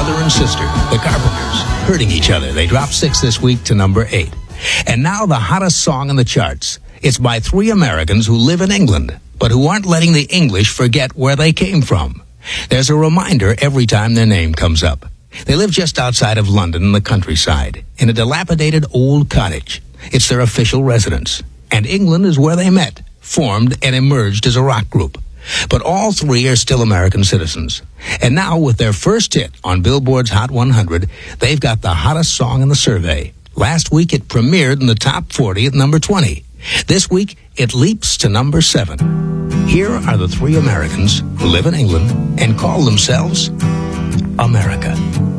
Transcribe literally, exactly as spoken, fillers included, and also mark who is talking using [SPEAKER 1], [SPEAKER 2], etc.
[SPEAKER 1] brother and sister, the Carpenters, hurting each other. They dropped six this week to number eight. And now the hottest song in the charts. It's by three Americans who live in England, but who aren't letting the English forget where they came from. There's a reminder every time their name comes up. They live just outside of London in the countryside, in a dilapidated old cottage. It's their official residence. And England is where they met, formed, and emerged as a rock group. But all three are still American citizens. And now, with their first hit on Billboard's Hot one hundred, they've got the hottest song in the survey. Last week, it premiered in the top forty at number twenty. This week, it leaps to number seven. Here are the three Americans who live in England and call themselves America.